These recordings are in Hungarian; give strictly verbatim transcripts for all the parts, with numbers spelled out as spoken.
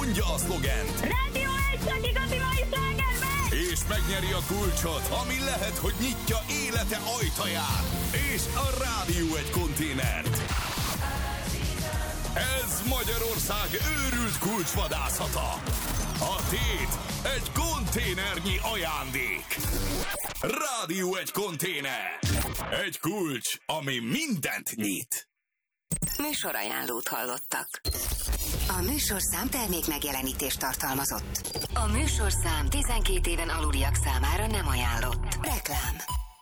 mondja a szlogent. Rádió egy szakigati mai slágerben! És megnyeri a kulcsot, ami lehet, hogy nyitja élete ajtaját. És a Rádió egy konténert. Ez Magyarország őrült kulcsvadászata. A tét egy konténernyi ajándék. Rádió egy konténer. Egy kulcs, ami mindent nyit. Műsorajánlót hallottak. A műsorszám termék megjelenítést tartalmazott. A műsorszám tizenkét éven aluliak számára nem ajánlott. Reklám.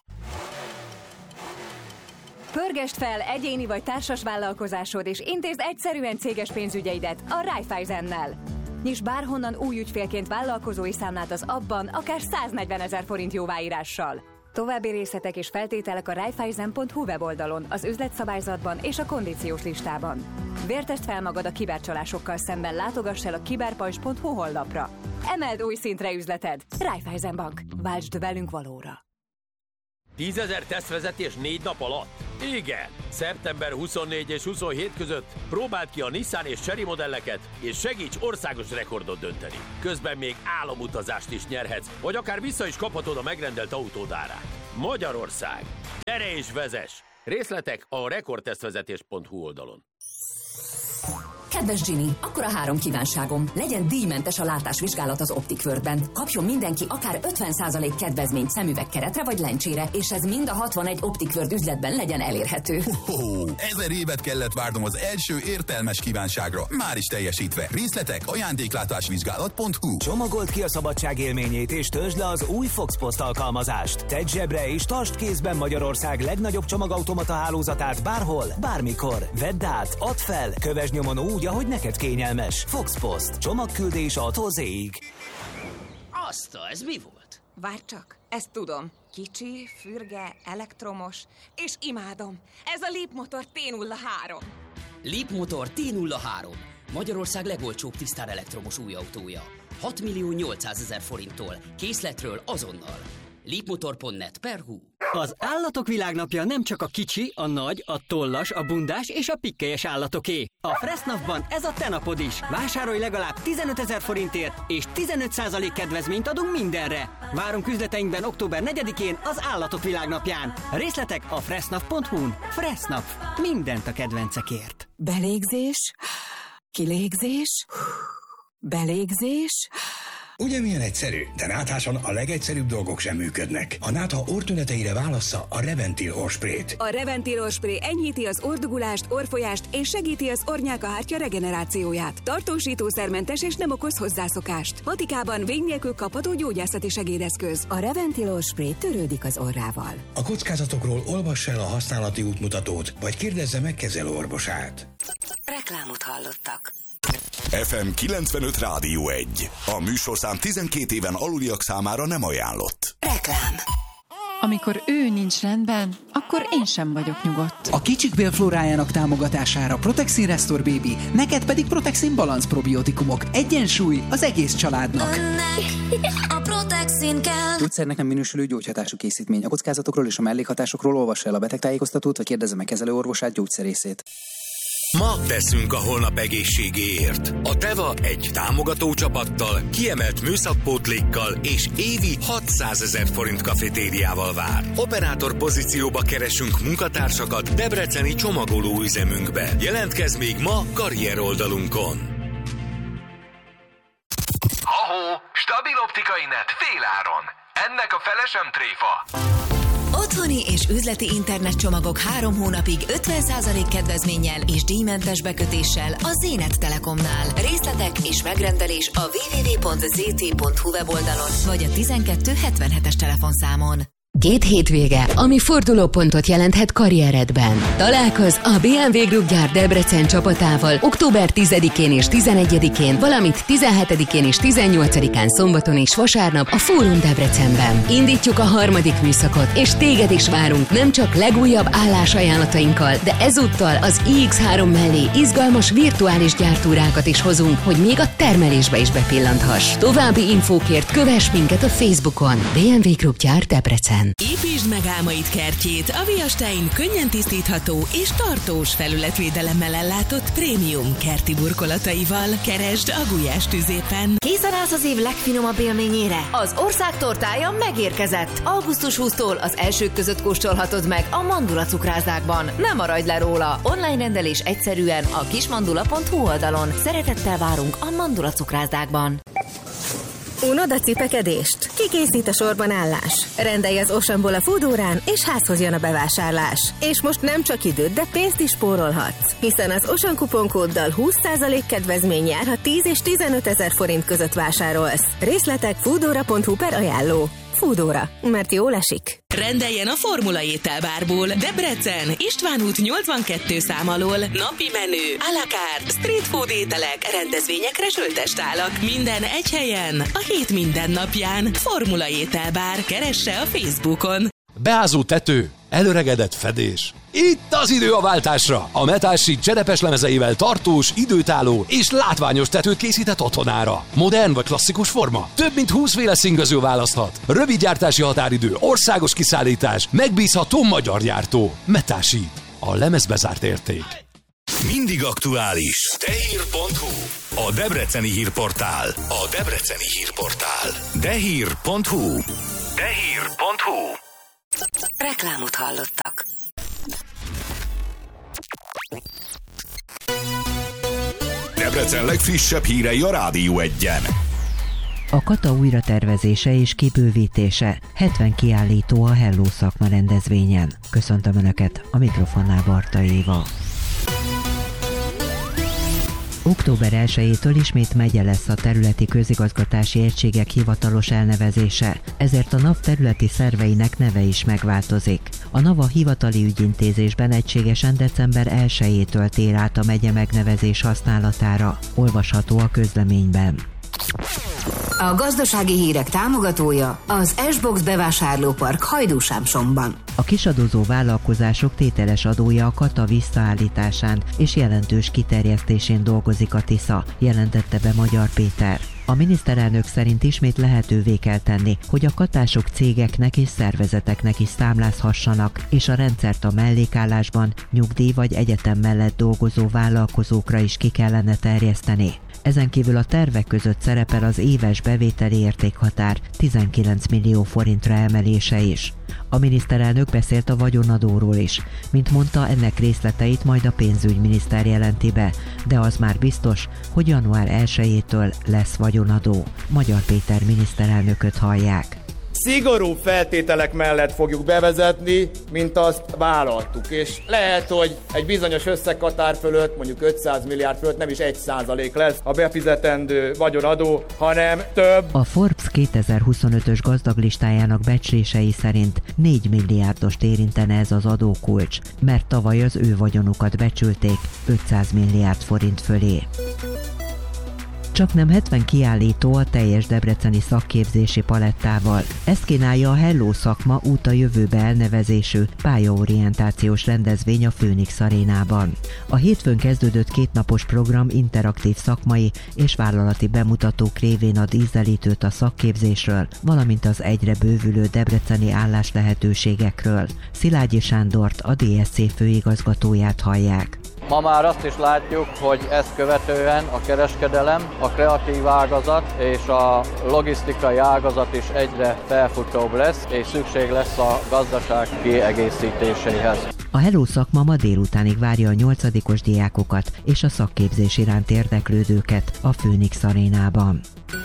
Pörgesd fel egyéni vagy társas vállalkozásod, és intézd egyszerűen céges pénzügyeidet a Raiffeisennel. Nyiss bárhonnan új ügyfélként vállalkozói számlát az abban, akár száznegyvenezer forint jóváírással. További részletek és feltételek a raiffeisen pont hu weboldalon, az üzletszabályzatban és a kondíciós listában. Vértesd fel magad a kibercsalásokkal szemben, látogass el a kiberpajzs pont hu honlapra. Emeld új szintre üzleted. Raiffeisen Bank. Váltsd velünk valóra. tízezer tesztvezetés négy nap alatt? Igen! szeptember huszonnégy és huszonhét között próbáld ki a Nissan és Chery modelleket, és segíts országos rekordot dönteni. Közben még álomutazást is nyerhetsz, vagy akár vissza is kaphatod a megrendelt autód árát. Magyarország! Gyere és vezess! Részletek a rekordtesztvezetés pont hu oldalon. Kedves Ginny, akkor a három kívánságom. Legyen díjmentes a látásvizsgálat az Optic World-ben. Kapjon mindenki akár ötven százalék kedvezményt szemüvegkeretre vagy lencsére, és ez mind a hatvanegy Optic World üzletben legyen elérhető. Ho-ho, ezer évet kellett várnom az első értelmes kívánságra. Már is teljesítve. Részletek ajándéklátásvizsgálat pont hu. Csomagold ki a szabadság élményét, és töltsd le az új Fox Post alkalmazást. Tedd zsebre és tartsd kézben Magyarország legnagyobb csomagautomata hálózatát bárhol, bármikor. Vedd át, add fel, kövesd nyomon úgy, ahogy neked kényelmes. Fox Post. Csomagküldés A-tól Z-ig. Azt, ez mi volt? Várj csak, ezt tudom. Kicsi, fürge, elektromos, és imádom. Ez a Leap Motor T nulla három. Leap Motor T nulla három. Magyarország legolcsóbb tisztán elektromos új autója. hat millió nyolcszázezer forinttól. Készletről azonnal. leapmotor pont net per hu. Az Állatok Világnapja nem csak a kicsi, a nagy, a tollas, a bundás és a pikkelyes állatoké. A Fressnapban ez a te napod is. Vásárolj legalább tizenötezer forintért, és tizenöt százalék kedvezményt adunk mindenre. Várunk üzleteinkben október negyedikén az Állatok Világnapján. Részletek a fressnap pont hu-n. Fressnap. Mindent a kedvencekért. Belégzés, kilégzés, belégzés. Ugye milyen egyszerű, de nátháson a legegyszerűbb dolgok sem működnek. A nátha orrtüneteire válassza a Reventil orrsprayt. A Reventil orrspray enyhíti az orrdugulást, orrfolyást és segíti az orrnyálkahártya regenerációját. Tartósítószermentes és nem okoz hozzászokást. Vatikában vény nélkül kapható gyógyászati segédeszköz. A Reventil orrspray törődik az orrával. A kockázatokról olvass el a használati útmutatót, vagy kérdezze meg kezelőorvosát. Reklámot hallottak. ef em kilencvenöt Rádió egy. A műsorszám tizenkét éven aluliak számára nem ajánlott. Reklám. Amikor ő nincs rendben, akkor én sem vagyok nyugodt. A kicsik bélflórájának támogatására Protexin Restore Baby, neked pedig Protexin Balance probiotikumok. Egyensúly az egész családnak. A Protexin kell. Gyógyszernek nem minősülő gyógyhatású készítmény. A kockázatokról és a mellékhatásokról olvassa el a betegtájékoztatót, vagy kérdezze meg kezelőorvosát, gyógyszerészét. Ma teszünk a holnap egészségéért. A Teva egy támogató csapattal, kiemelt műszakpótlékkal és évi hatszázezer forint kafetériával vár. Operátor pozícióba keresünk munkatársakat debreceni csomagoló üzemünkbe. Jelentkezz még ma karrier oldalunkon. Ha-hó, stabil optikai net féláron. Ennek a fele sem tréfa. Otthoni és üzleti internetcsomagok három hónapig ötven százalék kedvezménnyel és díjmentes bekötéssel a Zénet Telekomnál. Részletek és megrendelés a double-u double-u double-u pont z t pont hu weboldalon vagy a tizenkettő hetvenhetes telefonszámon. Két hétvége, ami fordulópontot jelenthet karrieredben. Találkozz a bé em vé Group gyár Debrecen csapatával október tizedikén és tizenegyedikén, valamint tizenhetedikén és tizennyolcadikán szombaton és vasárnap a Fórum Debrecenben. Indítjuk a harmadik műszakot, és téged is várunk nem csak legújabb állásajánlatainkkal, de ezúttal az i iksz három mellé izgalmas virtuális gyártúrákat is hozunk, hogy még a termelésbe is bepillanthass. További infókért kövess minket a Facebookon. bé em vé Group gyár Debrecen. Debrecen. Építsd meg álmaid kertjét a Viastein könnyen tisztítható és tartós felületvédelemmel ellátott prémium kerti burkolataival. Keresd a Gulyás tüzépen. Készen állsz az év legfinomabb élményére? Az ország tortája megérkezett. augusztus huszadikától az elsők között kóstolhatod meg a Mandula cukrászdákban. Ne maradj le róla! Online rendelés egyszerűen a kismandula pont hu oldalon. Szeretettel várunk a Mandula cukrászdákban. Unod a cipekedést? Kikészít a sorban állás? Rendelj az Oceanból a Foodórán, és házhoz jön a bevásárlás. És most nem csak időt, de pénzt is spórolhatsz. Hiszen az Ocean kuponkóddal húsz százalék kedvezmény jár, ha tíz és tizenöt ezer forint között vásárolsz. Részletek foodora pont hu per ajánló. Foodóra, mert jól esik. Rendeljen a Formula ételbárból. Debrecen, István út nyolcvankettő szám alól. Napi menü, à la carte, street food ételek, rendezvényekre söltestálak. Minden egy helyen, a hét minden napján. Formula ételbár. Keresse a Facebookon. Beázó tető, előregedett fedés. Itt az idő a váltásra! A Metal Sheet cserepes lemezeivel tartós, időtálló és látványos tetőt készített otthonára. Modern vagy klasszikus forma? Több mint húsz féle színgöző választhat. Rövid gyártási határidő, országos kiszállítás, megbízható magyar gyártó. Metal Sheet. A lemezbezárt érték. Mindig aktuális. Dehír pont hu. A debreceni hírportál. A debreceni hírportál. Dehír pont hu. Dehír pont hu. Reklámot hallottak. Debrecen legfrissebb hírei a Rádió Egyen. A Kata újratervezése és kibővítése. hetven kiállító a Hello szakma rendezvényen. Köszöntöm Önöket, a mikrofonnál Barta Éva. október elsejétől ismét megye lesz a területi közigazgatási egységek hivatalos elnevezése, ezért a NAV területi szerveinek neve is megváltozik. A NAV a hivatali ügyintézésben egységesen december elsejétől tér át a megye megnevezés használatára, olvasható a közleményben. A gazdasági hírek támogatója az S-Box bevásárlópark Hajdúsámsomban. A kisadózó vállalkozások tételes adója a Kata visszaállításán és jelentős kiterjesztésén dolgozik a Tisza, jelentette be Magyar Péter. A miniszterelnök szerint ismét lehetővé kell tenni, hogy a katások cégeknek és szervezeteknek is számlázhassanak, és a rendszert a mellékállásban, nyugdíj vagy egyetem mellett dolgozó vállalkozókra is ki kellene terjeszteni. Ezen kívül a tervek között szerepel az éves bevételi értékhatár tizenkilenc millió forintra emelése is. A miniszterelnök beszélt a vagyonadóról is. Mint mondta, ennek részleteit majd a pénzügyminiszter jelenti be, de az már biztos, hogy január elsejétől lesz vagyonadó. Magyar Péter miniszterelnököt hallják. Szigorú feltételek mellett fogjuk bevezetni, mint azt vállaltuk, és lehet, hogy egy bizonyos összeghatár fölött, mondjuk ötszáz milliárd fölött nem is egy százalék lesz a befizetendő vagyonadó, hanem több. A Forbes kétezer-huszonötös gazdaglistájának becslései szerint négy milliárdost érintene ez az adókulcs, mert tavaly az ő vagyonukat becsülték ötszáz milliárd forint fölé. Csaknem hetven kiállító a teljes debreceni szakképzési palettával. Ezt kínálja a Hello szakma út a jövőbe elnevezésű pályaorientációs rendezvény a Phoenix Arénában. A hétfőn kezdődött kétnapos program interaktív szakmai és vállalati bemutatók révén ad ízelítőt a szakképzésről, valamint az egyre bővülő debreceni álláslehetőségekről. Szilágyi Sándort, a dé es cé főigazgatóját hallják. Ma már azt is látjuk, hogy ezt követően a kereskedelem, a kreatív ágazat és a logisztikai ágazat is egyre felfutóbb lesz, és szükség lesz a gazdaság kiegészítéséhez. A Hello szakma ma délutánig várja a nyolcadikos diákokat és a szakképzés iránt érdeklődőket a Phoenix Arénában.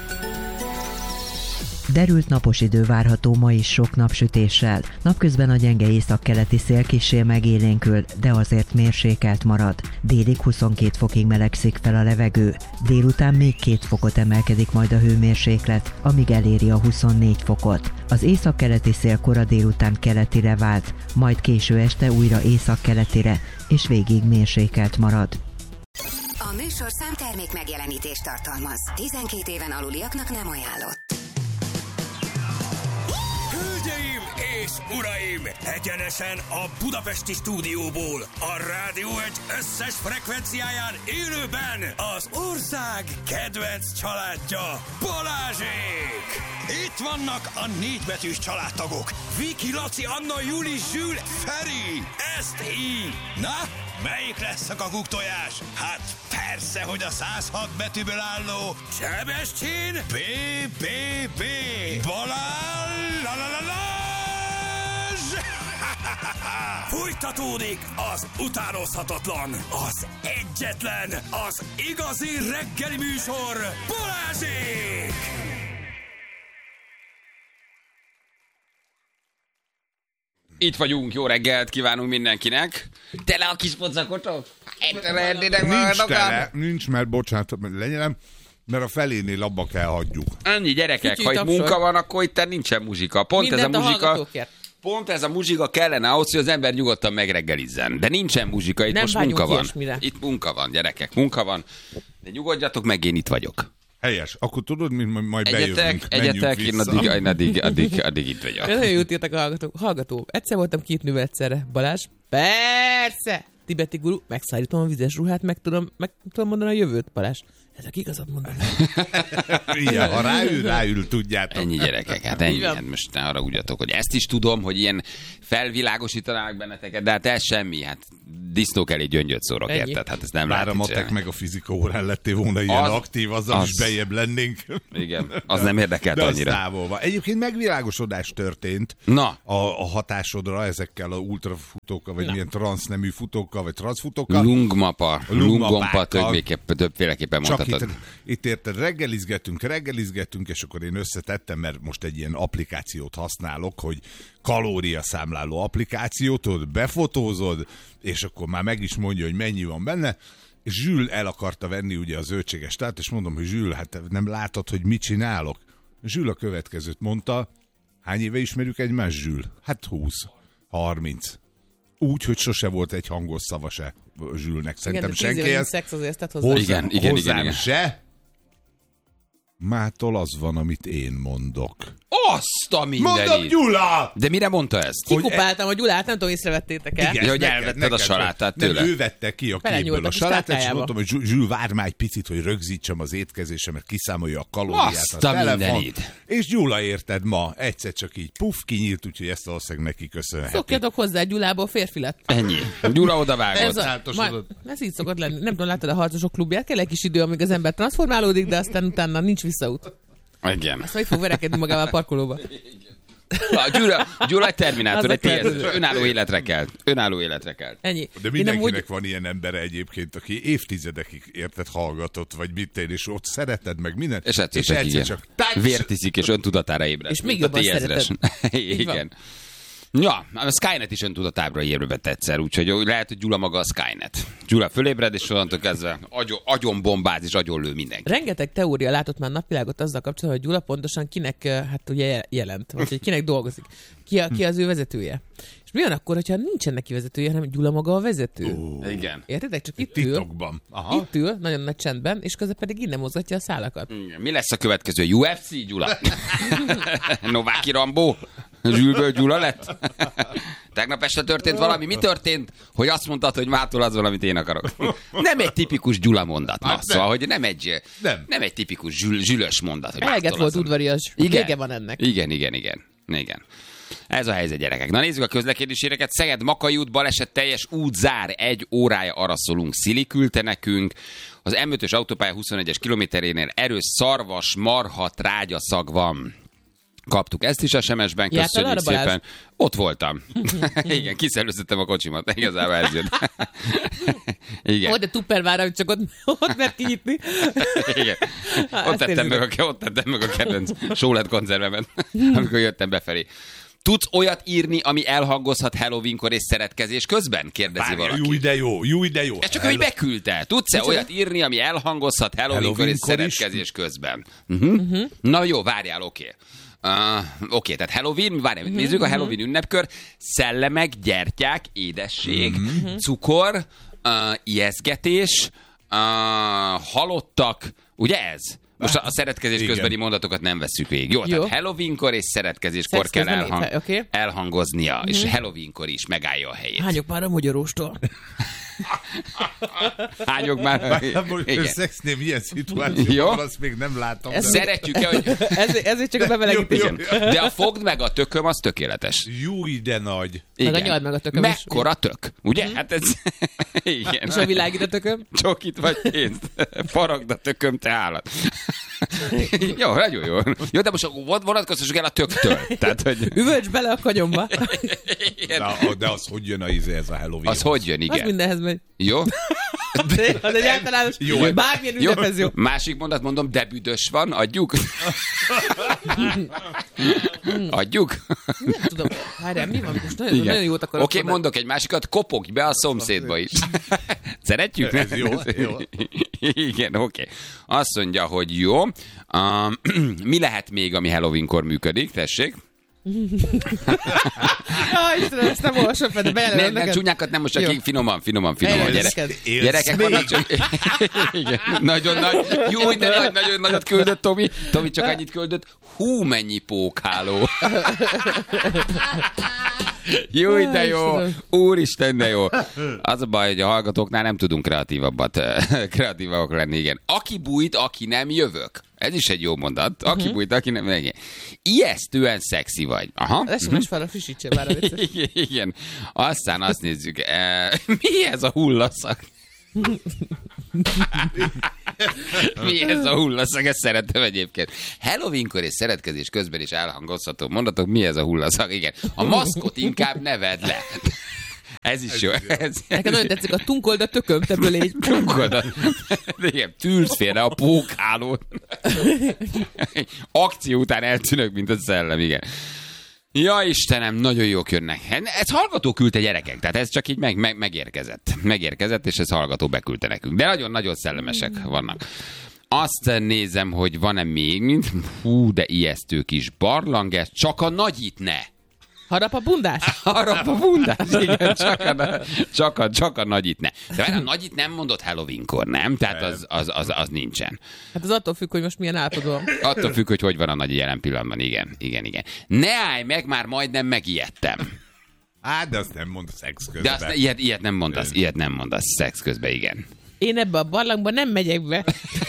Derült napos idő várható ma is sok napsütéssel. Napközben a gyenge északkeleti szél kissé megélénkül, de azért mérsékelt marad. Délig huszonkét fokig melegszik fel a levegő. Délután még két fokot emelkedik majd a hőmérséklet, amíg eléri a huszonnégy fokot. Az északkeleti szél kora délután keletire vált, majd késő este újra északkeletire, és végig mérsékelt marad. A műsor számtermék megjelenítést tartalmaz. tizenkét éven aluliaknak nem ajánlott. Hölgyeim és uraim, egyenesen a budapesti stúdióból, a Rádió egy összes frekvenciáján élőben az ország kedvenc családja, Balázsék! Itt vannak a négybetűs családtagok, Viki, Laci, Anna, Juli, Zsül, Feri, ezt így. Na, melyik lesz a kakuktojás? Hát persze, hogy a száz hat betűből álló Sebestyén B B B Balázs la la la la Fújtatódik az utánozhatatlan, az egyetlen, az igazi reggeli műsor, Balázsék! Itt vagyunk, jó reggelt kívánunk mindenkinek. Tele a kis pocakotok? Nincs tele, nincs, mert bocsánat, lenyelem, mert a felénél abba kell hagyjuk. Annyi gyerekek, Kicsit ha itt tapsol. munka van, akkor itt nincsen muzsika. Pont Mindent ez a a muzsika, hallgatókért. pont ez a muzsika kellene ahhoz, hogy az ember nyugodtan megreggelizzen. De nincsen muzsika, itt Nem most vágyunk munka van. ilyesmire. Itt munka van, gyerekek, munka van. De nyugodjatok meg, én itt vagyok. Helyes, akkor tudod, mint majd Egyetek, bejövünk, egyetek, én vissza. addig, én addig, addig, addig itt vagyok. Nagyon jót írtak a hallgató. hallgató. Egyszer voltam két nővel egyszerre. Balázs? Persze! Tibeti guru, megszállítom a vizes ruhát, meg tudom, meg tudom mondani a jövőt, Balázs. Ezek igazat mondanak. Igen, ha ráül, ráül, tudjátok. Ennyi gyerekek, hát ennyi. Hát most ne haragudjatok, hogy ezt is tudom, hogy ilyen felvilágosítanának benneteket, de hát ez semmi, hát disznók elé gyöngyöt szórok, Ennyi. érted? Hát ez nem Bár lehet a így matek csinálni. meg a fizika órán lettél volna ilyen Az- aktív, azzal az- is bejebb lennénk. Igen, az nem érdekelt de annyira. Az távol van. Egyébként megvilágosodás történt Na. A, a hatásodra ezekkel a ultrafutókkal, vagy Na. milyen transznemű futókkal, vagy transzfutókkal. Lungmapa, lungompa, többféleképpen, többféleképpen Csak mondhatod. itt, itt érted, reggelizgetünk, reggelizgetünk, és akkor én összetettem, mert most egy ilyen applikációt használok, hogy kalóriaszámláló applikációt, tudod, befotózod, és akkor már meg is mondja, hogy mennyi van benne, és Zsül el akarta venni ugye a zöldséges tát, és mondom, hogy Zsül, hát nem látod, hogy mit csinálok? Zsül a következőt mondta, hány éve ismerjük egymást, Zsül? Hát húsz, harminc. Úgy, hogy sose volt egy hangos szava se Zsülnek. Szerintem Igen, de tíz senki éves ezt szex azért tett hozzá. hozzám, Igen, igen, hozzám igen, igen. se. Mától az van, amit én mondok. Azt a mindenit! Mondom, Gyula! De mire mondta ezt? Kikupáltam a Gyulát, nem tudom, észrevettétek el. Igen, hogy elvetted a salátát tőle. Nem, ő vette ki a képből Belenyúltam a kis salátát, és táskájába. mondtam, hogy Zsül, Zsül, várj már egy picit, hogy rögzítsem az étkezésemet, kiszámolja a kalóriát. Azt a telefon. mindenit. És Gyula, érted, ma egyszer csak így puff, kinyílt, úgyhogy ezt valószínűleg neki köszönheti. Szokjatok hozzá, Gyulából férfi lett. Ennyi. Gyula odavágott. Ez, a, ma, ez így szokott lenni. Nem tudom, láttad a harcosok klubját? Kell egy kis idő, amíg az ember transformálódik, de aztán utána nincs visszaút. Igen. Azt majd fog verekedni magával a parkolóba. A Gyula, Gyula egy terminátor, Az a egy té es, terminátor. önálló életre kelt. Önálló életre kelt. Ennyi. De mindenkinek van ilyen embere egyébként, aki évtizedekig érted hallgatott, vagy mit én, és ott szereted meg mindent. És egyszer csak, igen. tács! Vért iszik, és öntudatára ébred. És még mint a jobban té ezres. szereted. Így van. Igen. Ja, a Skynet is öntudatára ébredt egyszer, úgyhogy lehet, hogy Gyula maga a Skynet. Gyula fölébred, és onnantól kezdve agyon, agyon bombáz, és agyon lő mindenki. Rengeteg teória látott már napvilágot azzal kapcsolatban, hogy Gyula pontosan kinek eh, hát ugye jelent, vagy hogy kinek dolgozik. Ki, a, ki az ő vezetője. És mi van akkor, hogyha nincsen neki vezetője, hanem Gyula maga a vezető? Oh. Igen. Értitek? Csak itt ül. Titokban. Aha. Itt ül, nagyon nagy csendben, és közben pedig innen mozgatja a szálakat. Igen. Mi lesz a következő? U F C, Gyula? Nováki Rambó? Zsülből Gyula lett? Tegnap este történt valami. Mi történt? Hogy azt mondtad, hogy mától az van, amit én akarok. Nem egy tipikus Gyula mondat. Hát Na, szóval, hogy nem egy, nem. nem egy tipikus zsül, zsülös mondat. Hogy Eleget mától volt az van. udvarias. Igen. Vége van ennek. Igen, igen, igen. Igen. Ez a helyzet, gyerekek. Na nézzük a közlekedési híreket. Szeged-Makai út baleset, teljes útzár, egy órája araszolunk. Szili küldte nekünk. Az M ötös autópálya huszonegyes kilométerénél erős szarvas, marha, trágyaszag van. Kaptuk ezt is es em es-ben, Jártál köszönjük arra, Balázs? szépen. Ott voltam. Igen, kiszerveztettem a kocsimat, igazából ez jött. Igen. Ott a Tupperware, hogy csak ott, ott mert kinyitni. Igen. Hát, Ott tettem, meg a, ott tettem meg a kedvenc sólet konzervemet, amikor jöttem befelé. Tudsz olyat írni, ami elhangozhat Halloweenkor és szeretkezés közben? Kérdezi Várj, valaki. Jó, de jó, jó, de jó. Ez csak, hogy beküldte. Tudsz-e Micsoda? olyat írni, ami elhangozhat Halloweenkor és Halloweenkor is? szeretkezés közben? Uh-huh. Uh-huh. Na jó, várjál, oké. Okay. Uh, Oké, okay, tehát Halloween, várjál, uh-huh. nézzük a Halloween ünnepkör. Szellemek, gyertyák, édesség, uh-huh. cukor, uh, ijesztgetés, uh, halottak, ugye ez? Most a szeretkezés Igen. közbeni mondatokat nem vesszük végig. Jó, Jó. tehát Halloweenkor és szeretkezéskor Szex kell közben elhang, éve, oké. elhangoznia, Mhm. és Halloweenkor is megállja a helyét. Hányok már a magyaróstól? Hányok már? Már most Igen. szexnél milyen Jó. szituációban, azt még nem láttam. Ez- Szeretjük-e, hogy... ezért, ezért csak a bemelegítés. Jó, jó. De a fogd meg a tököm, az tökéletes. Júj, de nagy. Meg a nyald meg a tököm is. Mekkora tök, ugye? Hát ez... Igen. És a világít a tököm? Csokit vagy pénzt. Faragd a tököm, te állat. Jó, nagyon jó. Jó, de most akkor vonatkoztassuk el a töktől. Tehát, hogy... Üvölts bele a kanyomba. De, de az hogy jön a izé, ez a Halloween? Az hogy jön, Az igen. mindenhez megy. Jó? Az egy általános, Jó. bármilyen ünnephez jó. Másik mondat mondom, de büdös van, adjuk? Adjuk? Nem tudom, várjál, mi van? Most nagyon, nagyon jót akarok. Oké, okay, mondok egy másikat, kopogj be a szomszédba is. Szeretjük? Ez jó, jó. Igen, oké. Okay. Azt mondja, hogy jó. Um, mi lehet még, ami Halloweenkor működik? Tessék. Jaj, Istenem, ezt nem olvasom fel, de bejelölöm Nem, nem, neked. csúnyákat nem, most csak Jó. így finoman, finoman, finoman. Bejelölöm Gyere, neked. gyerekek vannak csak... Igen, nagyon nagy. Jó, de nagy, nagyon nagyot küldött Tomi. Tomi csak annyit küldött. Hú, mennyi pókháló. Jó, de jó. Úristen, de jó. Az a baj, hogy a hallgatóknál nem tudunk kreatívabbat, kreatívabbak lenni, igen. Aki bújt, aki nem jövök. Ez is egy jó mondat. Aki uh-huh. bújt, aki nem igen. Ijesztően szexi vagy. Aha. Es em es fel, frissítse már a vicces. Igen, igen. Aztán azt nézzük. E, mi ez a hullaszak? Mi ez a hullaszak? Ezt szeretem egyébként. Halloweenkor és szeretkezés közben is elhangozható mondatok. Mi ez a hullaszak? Igen. A maszkot inkább ne vedd le. Ez is jó. Ez... Nekem nagyon tetszik a tunkold a tököm, te bölégy. Tunkold a... Igen, tűrsz félre a pókhálót. Akció után eltűnök, mint a szellem, igen. Ja, Istenem, nagyon jók jönnek. Ez hallgató küldte gyerekek, tehát ez csak így meg, meg, megérkezett. Megérkezett, és ez hallgató beküldte nekünk. De nagyon-nagyon szellemesek vannak. Azt nézem, hogy van-e még, mint... Hú, de ijesztő kis barlang, ez csak a nagyit ne. Harap a bundás? Harap a bundás, igen, csak a, csak a, csak a nagyit ne. De a nagyit nem mondott Halloweenkor, nem? Tehát az, az, az, az nincsen. Hát az attól függ, hogy most milyen állapotban. Attól függ, hogy hogy van a nagy jelen pillanatban, igen, igen, igen. Ne állj meg, már majdnem megijedtem. Á, de azt nem mond a szex közben. De azt ne, ilyet, ilyet nem mondasz, ilyet nem mondasz szex közben, igen. Én ebbe a barlangba nem megyek be.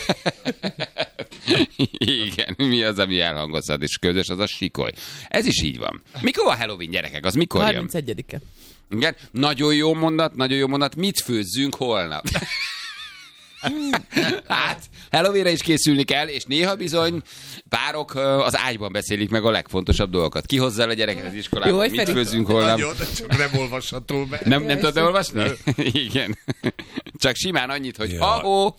Igen, mi az, ami elhangozhat, és közös, az a sikoly. Ez is így van. Mikor van Halloween, gyerekek? Az mikor jön? harmincegyedike. Igen, nagyon jó mondat, nagyon jó mondat. Mit főzzünk holnap? Hát, Halloweenre is készülni kell, és néha bizony párok az ágyban beszélik meg a legfontosabb dolgokat. Ki hozza el a gyereket az iskolába? Jó, mit Feri. főzzünk holnap? Nagyon, de csak nem olvasható be. Nem, nem tudod olvasni? Igen. Csak simán annyit, hogy Ja. ha-ó.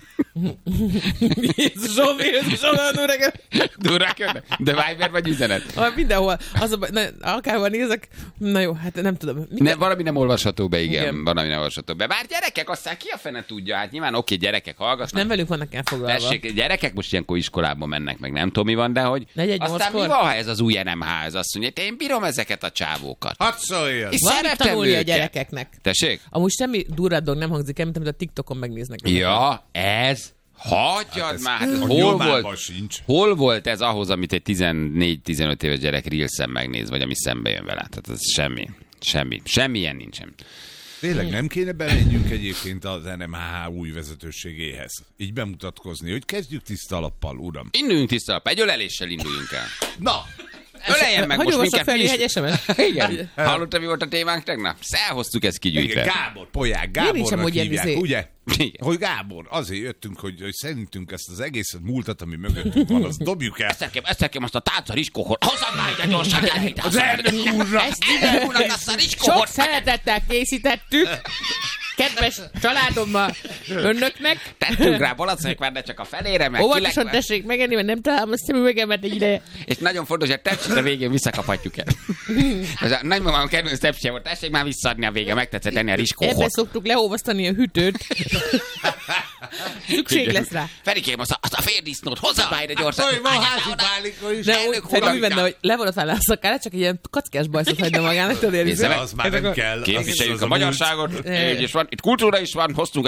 Jézusom, Jézusom, olyan öreg. Durrák jönnek? De Viber vagy üzenet? Ah, mindenhol. Az a, baj- na, akárhol nézek, na jó, hát nem tudom. Minden... Ne, valami nem olvasható be, igen. Igen. Valami nem olvasható be. Bár gyerekek, aztán ki a fene tudja? Hát nyilván oké, gyerekek hallgatnak. Nem velünk vannak elfoglalva. Tessék, gyerekek most ilyenkor iskolában mennek, meg nem tudom mi van, de hogy Negyed aztán nyolckor? mi van, ha ez az új en em há, ez azt mondja, én bírom ezeket a csávókat. Hadd szóljon! És Valamit szeretem tanulni a őket. gyerekeknek. Tessék? Amúgy semmi durvább dolog nem hangzik el, mint amit a TikTokon megnéznek. Ja, ez... Hagyjad Hát ez már, hát ez a hol nyomában volt, sincs. hol volt ez ahhoz, amit egy tizennégy-tizenöt éves gyerek Reelsen megnéz, vagy ami szembe jön vele? Tehát ez semmi, semmi, semmilyen nincsen. Tényleg nem kéne bemenjünk egyébként az en em há új vezetőségéhez. Így bemutatkozni, hogy kezdjük tiszta alappal, uram. Induljunk tiszta alap, egy öleléssel induljunk el. Na! Öleljen meg Hogy most olvassa minket. fel, mi is- egy es em es? Igen. Hallottad, mi volt a témánk tegnap? Elhoztuk ezt kigyűjtve. Igen, Gábor, Polyák, Miért nincs Gábornak amúgy ilyen hívják, izé? ugye? Igen. Hogy Gábor, azért jöttünk, hogy, hogy szerintünk ezt az egészet múltat, ami mögöttünk van, azt dobjuk el. Eszterkém, eszterkém azt a tálca riskóhort. Hozzad már ide gyorsan, elhitt Az elnök úrra! Ezt ide sok szeretettel készítettük. Kedves családommal, önöknek. Tettünk rá balacekvár, de csak a felére, meg Óvatosan kilek... tessék megenni, mert nem találom a szemüvegemet egy ideje. És nagyon fontos, hogy a tepsit a végén visszakaphatjuk el. Ez a nagymamám kedvenc tepsije volt, tessék már visszaadni a vége, megtetszett enni a Ebben riskóhort. szoktuk leolvasztani a hűtőt. Szükség lesz rá. Ferikém, azt a, azt a fél disznót, hozzad már ide gyorsan. Hogy van házi pálinka is. De úgy, Elnök Feri, uram, úgy benne, hogy le van a szakára, csak egy ilyen kackás bajszot hagyna magának, tudod érni. Nézze meg. Az már nem kell. Képviseljük Az a a magyarságot, így is van, itt kultúra is van, hoztunk egy disznót,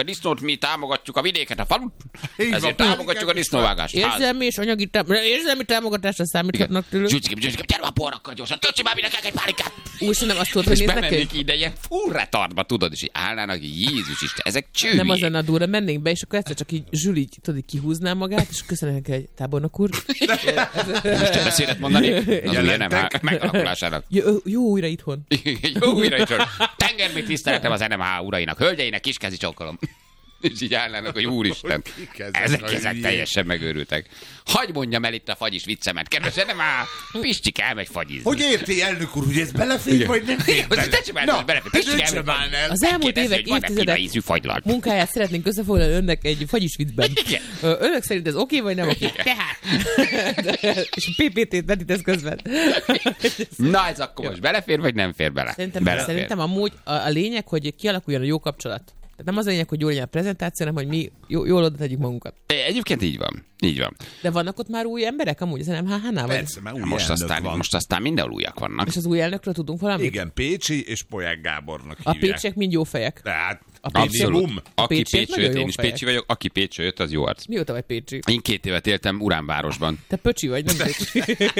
mi támogatjuk a vidéket, a falut, ezért támogatjuk a disznóvágást. Érzelmi és anyagi támogatásra, érzelmi támogatásra számíthatnak tőlük. Zsücsikém, zsücsikém, gyere a porrakkal gyorsan, töltsd már mindenkinek egy pálinkát. Úgy nem azt tudod, hogy és néznek bemennék ide ilyen full retardba, tudod, és így állnának, Jézus Isten, ezek csőjék. Nem az lenne a durva, mennénk be, és akkor egyszer csak így Zsül így, tudod, így kihúzná magát, és köszönjük egy tábornok úr. Most beszédet mondani? Az ugye nem, hát megalakulásának. Jó, jó újra itthon. Jó újra itthon. Tengermély tiszteletem az en em há urainak, hölgyeinek, kiskezi csókolom. És így állnának, hogy úristen, ezek, ezek teljesen megőrültek. Hagy mondjam el itt a fagyis viccemet, kedves, nem már Pistik elmegy fagyizni. Hogy érti, elnök úr, hogy ez belefér, vagy nem fér bele? Na, Pistik elmegy. Az elmúlt évek, évtizedek munkáját szeretnénk összefoglalni önnek egy fagyis viccben. Önök szerint ez oké, vagy nem oké? Tehát. És a pé pé té-t vetítesz közben. Na, ez akkor most belefér, vagy nem fér bele? Szerintem, szerintem amúgy a, a lényeg, hogy kialakuljon a jó kapcsolat. Tehát nem az a lényeg, hogy jól legyen a prezentáció, hanem hogy mi jól oda tegyük magunkat. Egyébként így van. Így van. De vannak ott már új emberek amúgy az en em há há-nál? Persze, már új most aztán, van. most aztán mindenhol újak vannak. És az új elnökről tudunk valamit? Igen, Pécsi és Polyák Gábornak a hívják. pécsiek mind jó fejek. Tehát a abszolút. Aki Pécsiek Pécsi jött, én is Pécsi vagyok, aki Pécsi jött, az jó arc. Mióta vagy Pécsi? Én két évet éltem Uránvárosban. Te Pöcsi vagy, nem Pécsi.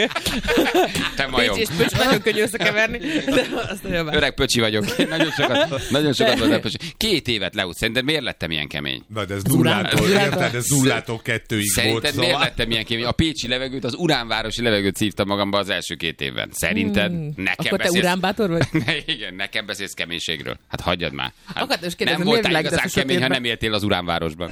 Te majom. Pécsi és Pöcsi nagyon könnyű összekeverni. De azt nagyon öreg Pöcsi vagyok. Nagyon sokat, nagyon sokat voltam Pöcsi. Két évet leút. Szerinted miért lettem ilyen kemény? Na, de ez nullától, érted? Ez nullától kettőig volt. Szerinted miért lettem ilyen kemény? A pécsi levegőt, az uránvárosi levegőt szívtam magamba az első két évben. Szerinted? Hmm. Nekem Akkor te beszélsz... uránbátor vagy? Igen, nekem beszélsz keménységről. Hát hagyjad már. Hát akartam is kérdezni, nem voltál miért igazán kemény, ha nem éltél az uránvárosban.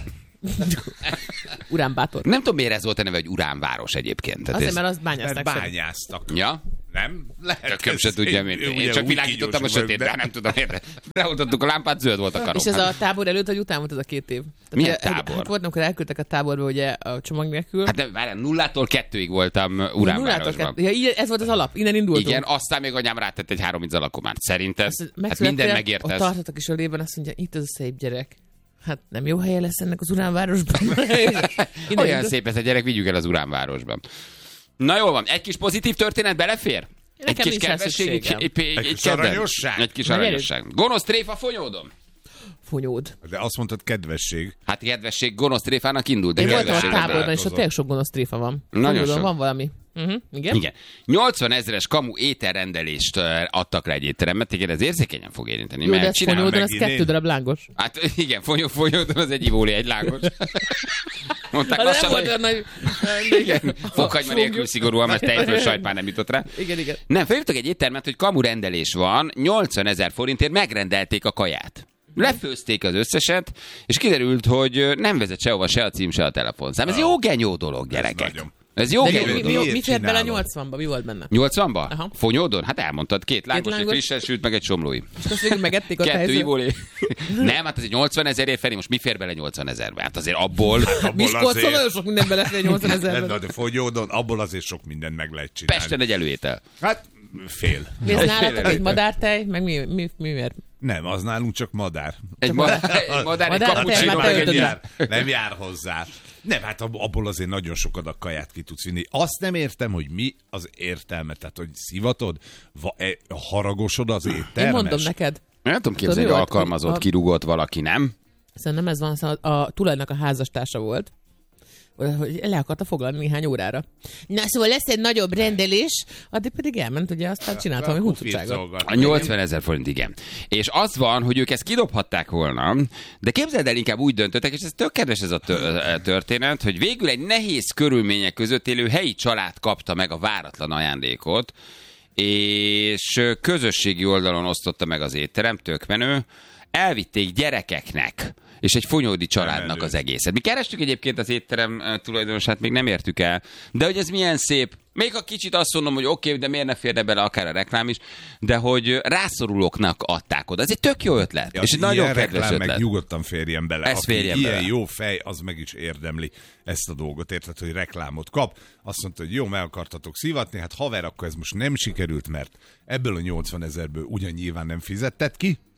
Uránbátor. Nem tudom, miért ez volt a neve, hogy uránváros egyébként. Azért, ez... mert azt bányázták. Mert bányáztak. Ja? Nem? Lehet. Tököm se tudja, mint én. Én csak világítottam a sötétbe, de... nem tudom, érde. Beoltottuk a lámpát, zöld volt a karom. És ez a tábor előtt, vagy után volt ez a két év? Milyen tábor? Hát volt, amikor elküldtek a táborba, ugye a csomag nélkül. Hát nem, várjál, nullától kettőig voltam uránvárosban. Ja, így, ez volt az alap, innen indultunk. Igen, aztán még anyám rátett egy három izzalakomát. Szerinted? Hát minden megérte. Ott tartottak is a lében, azt mondja, itt az a szép gyerek. Hát nem jó helye lesz ennek az uránvárosban. Olyan szép ez a gyerek, vigyük el az uránvárosban. Na jól van, egy kis pozitív történet belefér? Egy kis kedvesség, egy, egy, egy, egy kis aranyosság. Egy kis aranyosság. Gonosz tréfa, fonyódom. Fonyód. De azt mondtad kedvesség. Hát kedvesség gonosz tréfának indult. De én voltam a táborban, és ott tényleg sok gonosz tréfa van. Nagyon Fonyódon sok. Van valami. Uh-huh. Igen? Igen. nyolcvan ezeres kamu ételrendelést adtak rá egy étteremben. Igen, ez érzékenyen fog érinteni. Jó, de ez Fonyódon az kettő darab lángos. Hát igen, fonyó, Fonyódon az egy ivóli, egy lángos. Mondták hát lassan, hogy... Nagy... Igen, fokhagyma nélkül szigorúan, mert tejföl sajt már nem jutott rá. Igen, igen. Nem, felhívtak egy éttermet, hogy kamu rendelés van, nyolcvan ezer forintért megrendelték a kaját. Lefőzték az összeset, és kiderült, hogy nem vezet sehova se a cím, se a telefonszám. Ez jó genyó dolog, gyerekek. Ez jó genyó mi, dolog. Mi, mi fért bele a nyolcvanba? Mi volt benne? nyolcvanba? Aha. Fonyódon? Hát elmondtad, két lángos, lángos. egy frissen sült, meg egy somlói. És azt végül megették a Kettő ivóli. Nem, hát ez egy nyolcvan ezerért felé, most mi fér bele nyolcvan ezerbe? Hát azért abból... Miskolcon nagyon sok minden belefér nyolcvan ezerben. De Fonyódon, abból azért sok mindent meg lehet csinálni. Pesten egy előétel. Hát fél. Mi ez nálatok egy madártej? Meg mi, mi, mi miért? Nem, az nálunk csak madár. Egy madár, egy, madár, egy kapucsinó, meg egy jár, nem jár hozzá. Nem, hát abból azért nagyon sok adag kaját ki tudsz vinni. Azt nem értem, hogy mi az értelme. Tehát, hogy szivatod, va, e, haragosod az éttermes. Én mondom neked. Nem tudom képzelni, hogy alkalmazott, kirúgott valaki, nem? Szerintem ez van, szóval a tulajnak a házastársa volt, hogy le akarta foglalni néhány órára. Na, szóval lesz egy nagyobb rendelés, addig pedig elment, ugye aztán csinált valami huncutságot. A nyolcvan ezer forint, igen. És az van, hogy ők ezt kidobhatták volna, de képzeld el, inkább úgy döntöttek, és ez tök kedves ez a történet, hogy végül egy nehéz körülmények között élő helyi család kapta meg a váratlan ajándékot, és közösségi oldalon osztotta meg az étterem, tök menő, elvitték gyerekeknek, és egy fonyódi családnak az egészet. Mi kerestük egyébként az étterem tulajdonosát, még nem értük el, de hogy ez milyen szép. Még a kicsit azt mondom, hogy oké, okay, de miért ne férne bele akár a reklám is, de hogy rászorulóknak adták oda. Ez egy tök jó ötlet. Ja, és egy nagyon kedves ötlet. Meg nyugodtan férjen bele. Ez férjen ilyen bele. Jó fej, az meg is érdemli ezt a dolgot, érted, hogy reklámot kap. Azt mondta, hogy jó, meg akartatok szivatni, hát haver, akkor ez most nem sikerült, mert ebből a nyolcvan ezerből ugyan nyilván nem fizetted ki,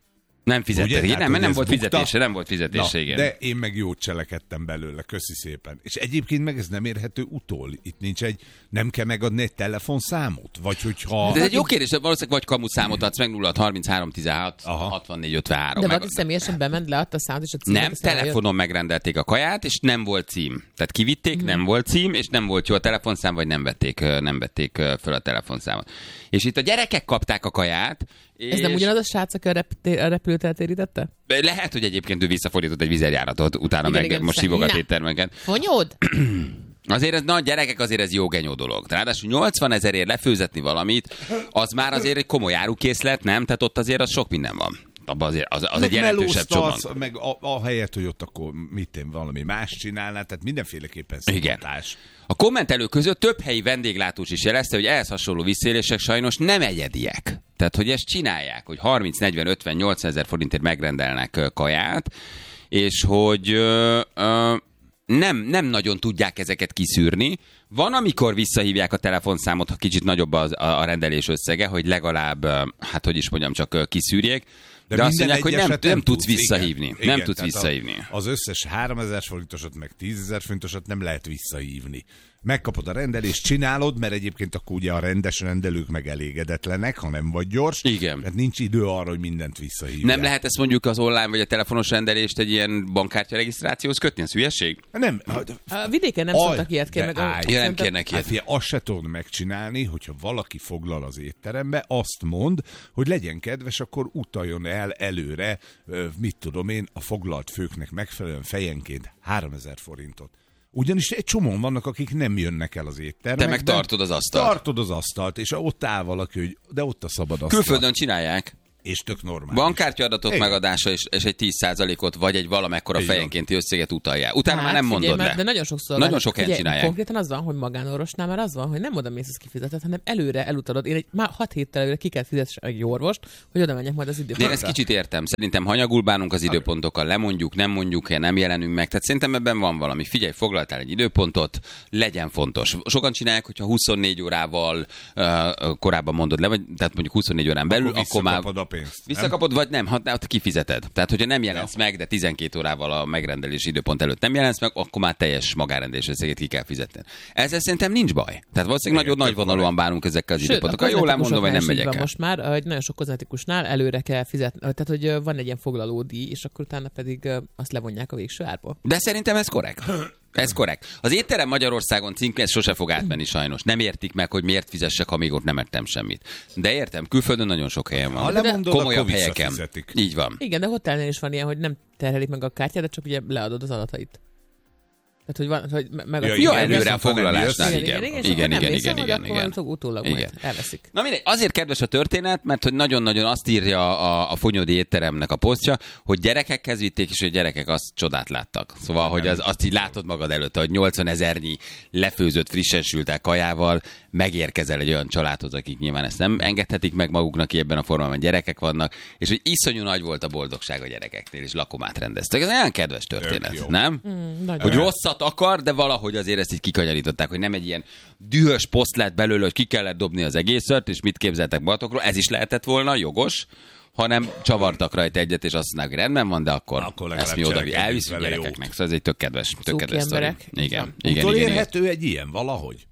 Nem fizetett, Ugye? nem, Hát, mert nem hogy volt ez bukta. fizetése, nem volt fizetése, Na, igen. de én meg jót cselekedtem belőle, köszi szépen. És egyébként meg ez nem érhető utól. Itt nincs egy, nem kell megadni egy telefonszámot? Vagy hogyha... De ez egy jó kérdés, valószínűleg vagy kamuszámot adsz meg nulla harminchárom tizenhat hatvannégy ötvenhárom. De valaki személyesen bement, leadta a számot, és a címet... Nem, telefonon megrendelték a kaját, és nem volt cím. Tehát kivitték, nem volt cím, és nem volt jó a telefonszám, vagy nem vették, nem vették föl a telefonszámot. És itt a gyerekek kapták a kaját, és... Ez nem ugyanaz a srác, aki a, repté- a repülőt eltérítette? Lehet, hogy egyébként ő visszafordított egy vizerjáratot, utána Igen, meg igen, most hívogat éttermeket. Fonyód? Azért ez, na gyerekek, azért ez jó genyó dolog. Ráadásul nyolcvan ezerért lefőzetni valamit, az már azért egy komoly árukészlet, nem? Tehát ott azért az sok minden van. Abba azért, az, az egy jelentősebb csomag. Meg a, a helyet, hogy ott akkor mit én valami más csinálná, tehát mindenféleképpen szokatás. A kommentelők között több helyi vendéglátós is jelezte, hogy ehhez hasonló visszaélések sajnos nem egyediek. Tehát, hogy ezt csinálják, hogy harminc, negyven, ötven, nyolcvan ezer forintért megrendelnek kaját, és hogy ö, ö, nem, nem nagyon tudják ezeket kiszűrni. Van, amikor visszahívják a telefonszámot, ha kicsit nagyobb a, a rendelés összege, hogy legalább, hát hogy is mondjam, csak kiszűrjék. De, de azt mondják, hogy nem, nem, nem tudsz visszahívni. Igen, nem igen, tudsz visszahívni. A, az összes háromezer forintosat, meg tízezer forintosat nem lehet visszahívni. Megkapod a rendelést, csinálod, mert egyébként akkor ugye a rendes rendelők meg elégedetlenek, ha nem vagy gyors. Igen. Mert nincs idő arra, hogy mindent visszahívják. Nem lehet ezt mondjuk az online vagy a telefonos rendelést egy ilyen bankkártya regisztrációhoz kötni? Ez hülyeség? Nem. A vidéken nem szoktak ilyet kérni. Meg a... Ja, nem kérnek ilyet. Hát fia, azt se tudod megcsinálni, hogyha valaki foglal az étterembe, azt mond, hogy legyen kedves, akkor utaljon el előre, mit tudom én, a foglalt főknek megfelelően fejenként háromezer forintot. Ugyanis egy csomóan vannak, akik nem jönnek el az éttermekbe. Te meg tartod az asztalt. Tartod az asztalt, és ott áll valaki, hogy de ott a szabad asztal. Külföldön csinálják. És tök normális. Bankkártyaadatok Igen. megadása és, és egy tíz százalékot vagy egy valamekkora Igen. fejenkénti összeget utalják. Utána hát, már nem mondod figyelj, le. De nagyon sokszor Nagyon van, sok helyen figyelj, csinálják. Konkrétan az van, hogy magánorvosnál már az van, hogy nem oda mész, az kifizetett, hanem előre elutalod. Én egy már hat héttel előre ki kell fizetni egy orvost, hogy oda menjek majd az De időpontra. én ezt kicsit értem. Szerintem hanyagul bánunk az időpontokkal, lemondjuk, nem mondjuk, nem jelenünk meg. Tehát szerintem ebben van valami. Figyelj, foglaltál egy időpontot, legyen fontos. Sokan csinálják, hogyha huszonnégy órával uh, korábban mondod le, vagy tehát mondjuk huszonnégy órán belül, akkor, akkor már a pénzt. visszakapod, vagy nem, ha hát kifizeted. Tehát, hogyha nem jelensz ja. meg, de tizenkét órával a megrendelési időpont előtt nem jelensz meg, akkor már teljes magárendelés összegét ki kell fizetni. Ezzel szerintem nincs baj. Tehát valószínűleg nagyon nagy vonalúan bánunk ezekkel az Sőt, időpontokkal. Jól ám mondom, hogy nem megyek el. Most már, hogy nagyon sok kozmetikusnál előre kell fizetni, tehát hogy van egy ilyen foglalódíj, és akkor utána pedig azt levonják a végső árból. De szerintem ez korrekt. Ez korrekt. Az étterem Magyarországon címke, ez sose fog átmenni sajnos. Nem értik meg, hogy miért fizessek, amíg ott nem ettem semmit. De értem, külföldön nagyon sok helyen van. Ha lemondod, komolyabb akkor helyeken. visszafizetik. Így van. Igen, de hotelnél is van ilyen, hogy nem terhelik meg a kártyát, de csak ugye leadod az adatait. Tehát, hogy van, hogy meg Ja, a jó, előre a foglalásnál, igen. Igen, Igen, igen, igen, igen, igen. Utólag majd elveszik. Na mindegy, azért kedves a történet, mert hogy nagyon-nagyon azt írja a, a Fonyódi étteremnek a posztja, hogy gyerekekhez vitték, és hogy gyerekek azt csodát láttak. Szóval, hogy az, azt így látod magad előtt, hogy nyolcvan ezernyi lefőzött, frissen sült el kajával megérkezel egy olyan családhoz, akik nyilván ezt nem engedhetik meg maguknak ebben a formában, gyerekek vannak, és hogy iszonyú nagy volt a boldogság a gyerekeknél, és lakomát rendeztek. Ez olyan kedves történet, nem? Mm, hogy rosszat akar, de valahogy azért ezt így kikanyarították, hogy nem egy ilyen dühös poszt lett belőle, hogy ki kellett dobni az egészet, és mit képzeltek magatokról. Ez is lehetett volna, jogos, hanem csavartak rajta egyet, és azt mondták, hogy rendben van, de akkor, akkor ezt mi oda elviszünk gyerekeknek. Szóval ez egy tök kedves, tök kedves sztori. Igen, igen, igen, Utolérhető igen. egy ilyen valahogy?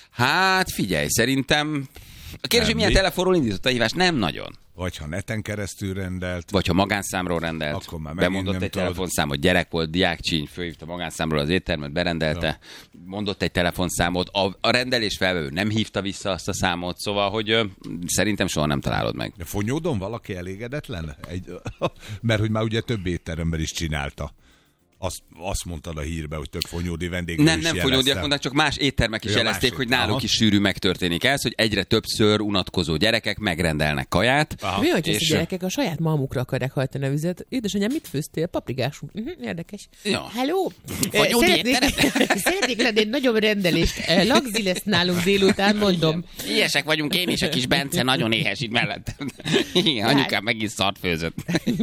Hát figyelj, szerintem a kérdés, hogy milyen telefonról indított a hívást? Nem nagyon. Vagy ha neten keresztül rendelt. Vagy ha magánszámról rendelt. Akkor már bemondott egy telefonszámot, gyerek volt, diákcsíny, fölhívta magánszámról az éttermet, berendelte, ja. mondott egy telefonszámot, a, a rendelés felvevő nem hívta vissza azt a számot, szóval, hogy ö, szerintem soha nem találod meg. De Fonyódon valaki elégedetlen? Egy, mert hogy már ugye több étteremben is csinálta. Azt, azt mondtad a hírbe, hogy több fonyódi vendég. Nem, nem fonyódiak mondták, csak más éttermek is ja, jelezték, hogy náluk aha. is sűrű megtörténik ez, hogy egyre többször unatkozó gyerekek megrendelnek kaját. Aha. Mi, hogy és... a gyerekek a saját malmukra akarják hajtani a vizet? Édesanyám, mit főztél? Paprikás. Uh-huh, érdekes. Ja. Hello! Szeretnék, szeretnék lenni egy nagyobb rendelést. Lagzi lesz nálunk délután, mondom. Ilyesek vagyunk, én és a kis Bence nagyon éhes itt mellettem. Igen, anyukám megint szart főzött.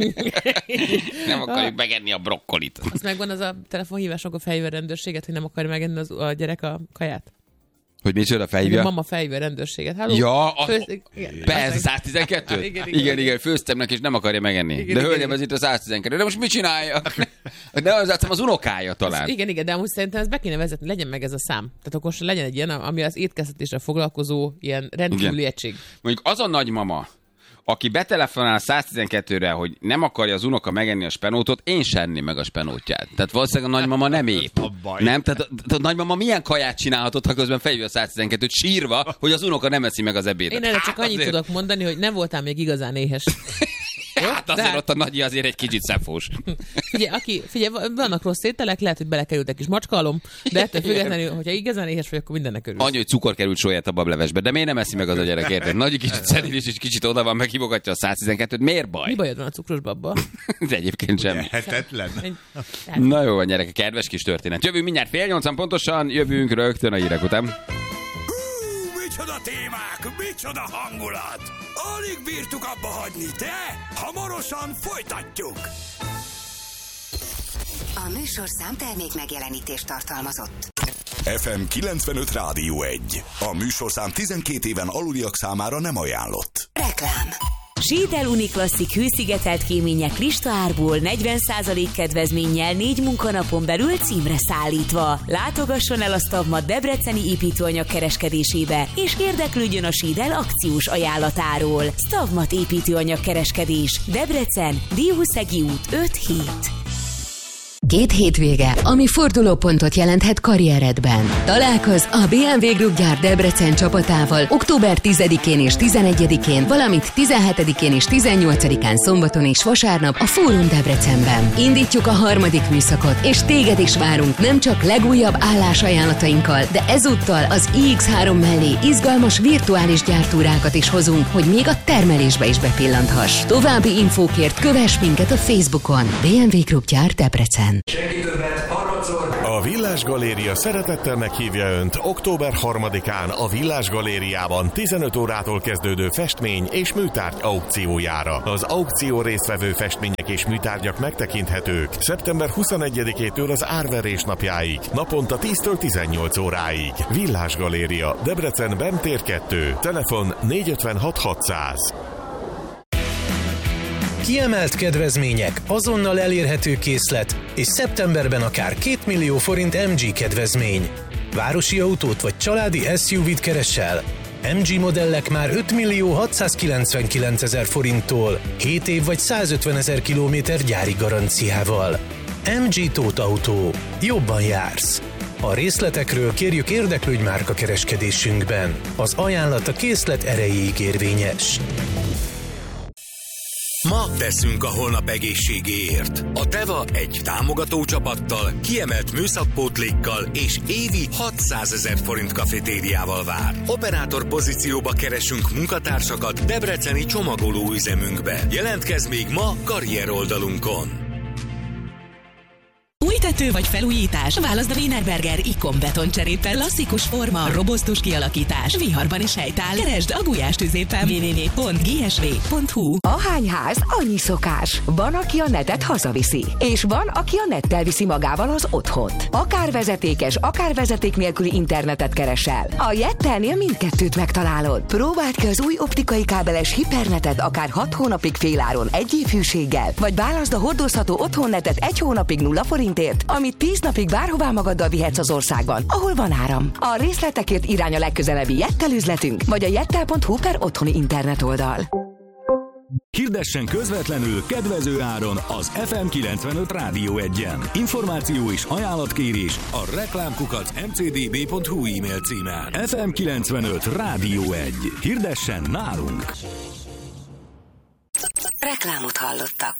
Nem akarjuk megenni a brokkolit. Megvan az a telefonhívásnak a fejvel rendőrséget, hogy nem akarja megenni az, a gyerek a kaját? Hogy micsoda felhívja? A mama felhívja a rendőrséget. Halló? Ja, a... Főz... igen, persze, száz tizenkettő? igen, igen, igen, igen, főztem neki, és nem akarja megenni. Igen, de hölgyem, ez itt a száz tizenkettő. De most mit csinálja? De az látszom az unokája talán. Igen, igen, de amúgy szerintem ezt be kéne vezetni, legyen meg ez a szám. Tehát akkor legyen egy ilyen, ami az étkeztetésre foglalkozó ilyen rendkívüli egység. Mondjuk az a nagymama, aki betelefonál száz tizenkettőre, hogy nem akarja az unoka megenni a spenótot, én sem enném meg a spenótját. Tehát valószínűleg a nagymama nem ép. Nem? Tehát a, a nagymama milyen kaját csinálhatott, ha közben felhívja a száz tizenkettőt sírva, hogy az unoka nem eszi meg az ebédet. Én erre csak hát annyit azért... tudok mondani, hogy nem voltál még igazán éhes. Jó? Hát azért ott a nagyi azért egy kicsit szefós. Figyelj, aki, figyelj, vannak rossz ételek, lehet, hogy belekerült egy kis macskalom, de ettől függetlenül, hogyha igazán éhes vagy, akkor mindennek örülsz. Annyi, hogy cukor került sóját a bablevesbe, de miért nem eszi meg az a gyerek, érted? Nagy kicsit szenilis és kicsit oda van, meghívogatja a száz tizenkettőt. Miért baj? Mi bajod van a cukros babba? De egyébként semmi. Lehetetlen. Na jó, gyerekek, kedves kis történet. Jövünk mindjárt fél nyolcan pontosan, jövünk rögtön a hírek után. Micsoda témák, micsoda hangulat! Alig bírtuk abba hagyni, de hamarosan folytatjuk! A műsor számtermék megjelenítést tartalmazott. ef em kilencvenöt Rádió egy. A műsorszám tizenkét éven aluliak számára nem ajánlott. Reklám. Sídel Uniklasszik hőszigetelt kémények listaárból negyven százalék kedvezménnyel négy munkanapon belül címre szállítva. Látogasson el a Stavmat debreceni építőanyag kereskedésébe, és érdeklődjön a Sídel akciós ajánlatáról. Stavmat építőanyag kereskedés. Debrecen, Diószegi út öt hét. Két hétvége, ami fordulópontot jelenthet karrieredben. Találkozz a bé em vé Group gyár Debrecen csapatával október tizedikén és tizenegyedikén, valamint tizenhetedikén és tizennyolcadikán szombaton és vasárnap a Fórum Debrecenben. Indítjuk a harmadik műszakot, és téged is várunk nem csak legújabb állásajánlatainkkal, de ezúttal az i iksz három mellé izgalmas virtuális gyártúrákat is hozunk, hogy még a termelésbe is bepillanthass. További infókért kövess minket a Facebookon. bé em vé Group gyár Debrecen. Senki többet, harmadszor. A Villás Galéria szeretettel meghívja Önt október harmadikán a Villás Galériában tizenöt órától kezdődő festmény és műtárgy aukciójára. Az aukció résztvevő festmények és műtárgyak megtekinthetők szeptember huszonegyedikétől az árverés napjáig, naponta tíztől tizennyolc óráig. Villás Galéria, Debrecen Bem tér kettő, telefon négy ötvenhat hatszáz. Kiemelt kedvezmények, azonnal elérhető készlet, és szeptemberben akár két millió forint em gé kedvezmény. Városi autót vagy családi es u vé-t keresel? em gé modellek már öt millió hatszázkilencvenkilencezer forinttól, hét év vagy százötvenezer kilométer gyári garanciával. em gé Tóth Autó. Jobban jársz. A részletekről kérjük érdeklődj márka kereskedésünkben. Az ajánlat a készlet erejéig érvényes. Ma teszünk a holnap egészségéért. A Teva egy támogató csapattal, kiemelt műszakpótlékkal és évi hatszázezer forint kafetériával vár. Operátor pozícióba keresünk munkatársakat debreceni csomagoló üzemünkbe. Jelentkezz még ma karrier oldalunkon. Új tető vagy felújítás? Válaszd a Wienerberger Ikon betoncserépel. Klasszikus forma, robosztus kialakítás, viharban is helytáll. Keresd a Gulyás tüzépen. double-u double-u double-u pont g s v pont h u. Ahány ház, annyi szokás. Van, aki a netet hazaviszi, és van, aki a nettel viszi magával az otthont. Akár vezetékes, akár vezeték nélküli internetet keresel. A Jettelnél mindkettőt megtalálod. Próbáld ki az új optikai kábeles hipernetet akár hat hónapig féláron egy év hűséggel, vagy válaszd a hordozható otthonnetet egy hónapig nulla forintért, amit tíz napig bárhová magaddal vihetsz az országban, ahol van áram. A részletekért irány a legközelebbi Jettel üzletünk, vagy a jettel pont h u per otthoni internet oldal. Hirdessen közvetlenül kedvező áron az ef em kilencvenöt Rádió egyen. Információ és ajánlatkérés a reklámkukac em cé dé bé pont h u e-mail címen. ef em kilencvenöt Rádió egy. Hirdessen nálunk! Reklámot hallottak.